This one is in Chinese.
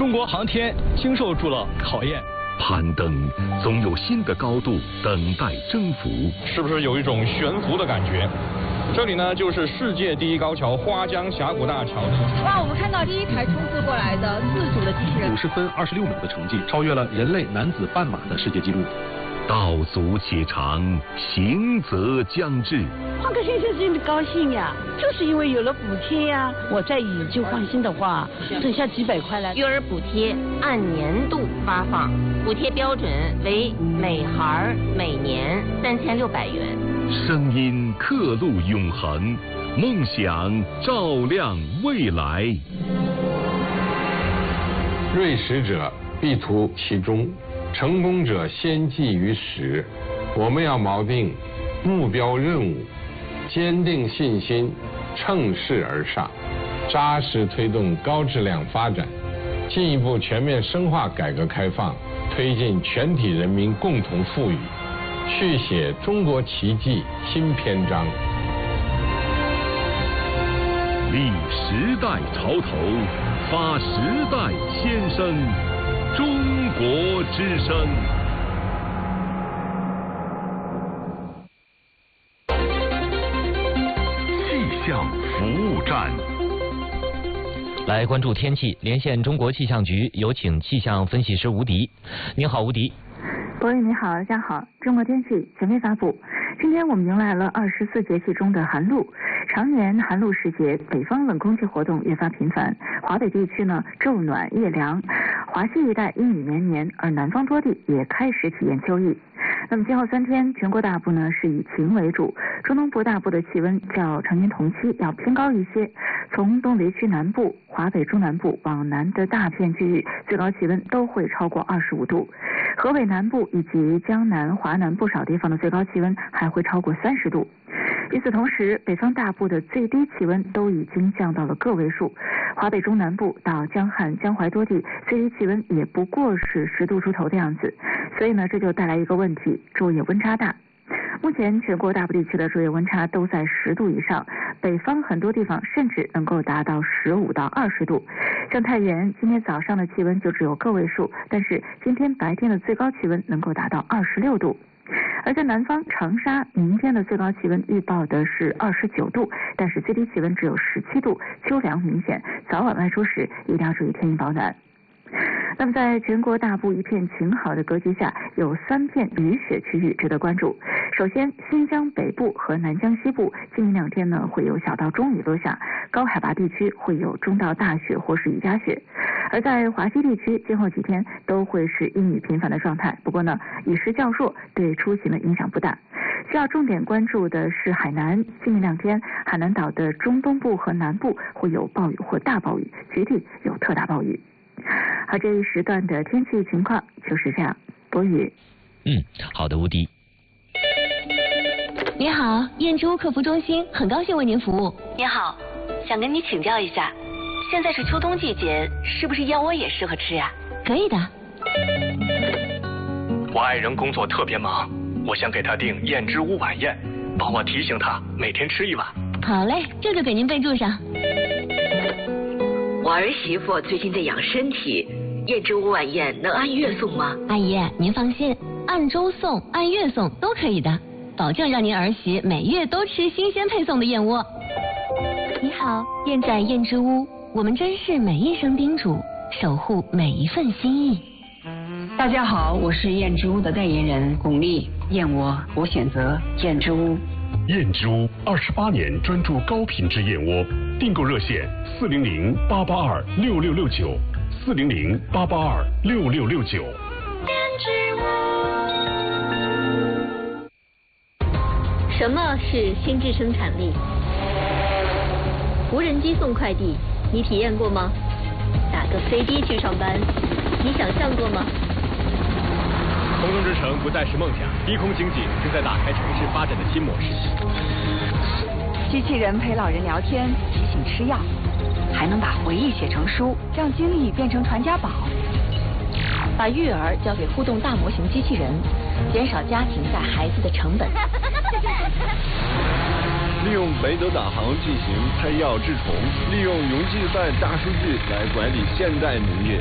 中国航天经受住了考验。 攀登总有新的高度等待征服， 是不是有一种悬浮的感觉？这里呢，就是世界第一高桥花江峡谷大桥。 哇，我们看到第一台冲刺过来的自主的机器人， 50分26秒的成绩，超越了人类男子半马的世界纪录。 道阻且长，行则将至。 换个先生真的高兴呀，就是因为有了补贴呀。我再以旧换新的话，省下几百块来。 育儿补贴按年度发放，补贴标准为每孩每年3600元。 声音刻录永恒，梦想照亮未来。 锐实者必图其中，成功者先记于始。我们要锚定目标任务，坚定信心，乘势而上，扎实推动高质量发展，进一步全面深化改革开放，推进全体人民共同富裕，续写中国奇迹新篇章。 立时代潮头，发时代先声，中国之声。气象服务站， 来关注天气，连线中国气象局，有请气象分析师吴迪。您好，吴迪。 博宇你好，大家好。中国天气权威发布，今天我们迎来了24节气中的寒露。常年寒露时节，北方冷空气活动越发频繁，华北地区呢昼暖夜凉，华西一带阴雨绵绵，而南方多地也开始体验秋意。那么今后3天，全国大部呢是以晴为主，中东部大部的气温较常年同期要偏高一些。从东北区南部、华北中南部往南的大片区域，最高气温都会超过25度。河北南部以及江南、华南不少地方的最高气温还会超过30度。与此同时，北方大部的最低气温都已经降到了个位数，华北中南部到江汉、江淮多地最低气温也不过是10度出头的样子。所以呢，这就带来一个问题，昼夜温差大。目前全国大部地区的昼夜温差都在10度以上，北方很多地方甚至能够达到15到20度。像太原今天早上的气温就只有个位数，但是今天白天的最高气温能够达到26度。而在南方长沙，明天的最高气温预报的是29度，但是最低气温只有17度，秋凉明显，早晚外出时一定要注意添衣保暖。那么在全国大部一片晴好的格局下，有3片雨雪区域值得关注。首先，新疆北部和南疆西部今明2天呢会有小到中雨落下，高海拔地区会有中到大雪或是雨夹雪。而在华西地区，今后几天都会是阴雨频繁的状态，不过呢雨势较弱，对出行的影响不大。需要重点关注的是海南，今明2天海南岛的中东部和南部会有暴雨或大暴雨，局地有特大暴雨。好，这一时段的天气情况就是这样。博宇。 好的，吴迪。 你好，燕之屋客服中心，很高兴为您服务。 你好，想跟你请教一下，现在是秋冬季节，是不是燕窝也适合吃呀？ 可以的。 我爱人工作特别忙，我想给他订燕之屋晚宴，帮我提醒他每天吃1碗。 好嘞，这就给您备注上。 我儿媳妇最近在养身体，燕之屋晚宴能按月送吗？ 阿姨，您放心，按周送、按月送都可以的，保证让您儿媳每月都吃新鲜配送的燕窝。你好，燕在燕之屋，我们珍视每一声叮嘱，守护每一份心意。 大家好，我是燕之屋的代言人巩俐，燕窝我选择燕之屋。 燕之屋28年专注高品质燕窝，订购热线400-882-6669，400-882-6669。 什么是心智生产力？无人机送快递，你体验过吗？打个飞的去上班，你想象过吗？ 空中之城不再是梦想，低空经济正在打开城市发展的新模式。 机器人陪老人聊天，提醒吃药，还能把回忆写成书，让经历变成传家宝。 把育儿交给互动大模型机器人，减少家庭带孩子的成本。 利用雷德导航进行拍药治虫，利用云计算大数据来管理现代农业。